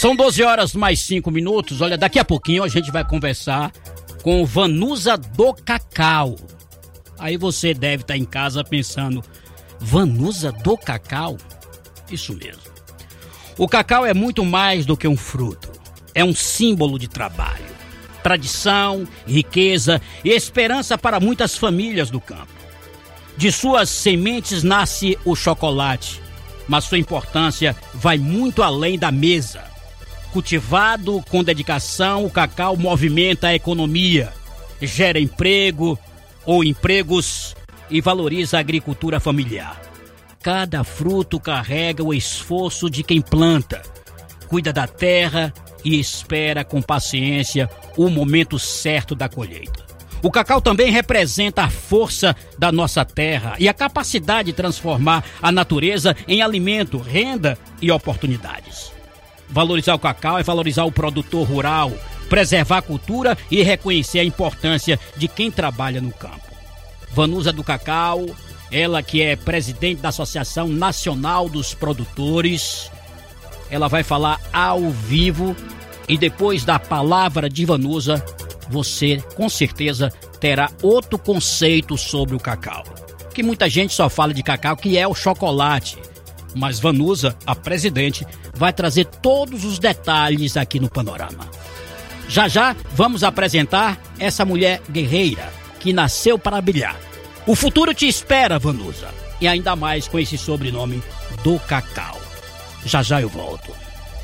São 12 horas mais 5 minutos. Olha, daqui a pouquinho a gente vai conversar com Vanusa do Cacau. Aí você deve estar em casa pensando, Vanusa do Cacau? Isso mesmo. O cacau é muito mais do que um fruto. É um símbolo de trabalho, tradição, riqueza e esperança para muitas famílias do campo. De suas sementes nasce o chocolate, mas sua importância vai muito além da mesa. Cultivado com dedicação, o cacau movimenta a economia, gera emprego ou empregos e valoriza a agricultura familiar. Cada fruto carrega o esforço de quem planta, cuida da terra e espera com paciência o momento certo da colheita. O cacau também representa a força da nossa terra e a capacidade de transformar a natureza em alimento, renda e oportunidades. Valorizar o cacau é valorizar o produtor rural, preservar a cultura e reconhecer a importância de quem trabalha no campo. Vanusa do Cacau, ela que é presidente da Associação Nacional dos Produtores, ela vai falar ao vivo e depois da palavra de Vanusa, você com certeza terá outro conceito sobre o cacau. Que muita gente só fala de cacau, que é o chocolate. Mas Vanusa, a presidente, vai trazer todos os detalhes aqui no Panorama. Já já vamos apresentar essa mulher guerreira que nasceu para brilhar. O futuro te espera, Vanusa. E ainda mais com esse sobrenome do Cacau. Já já eu volto.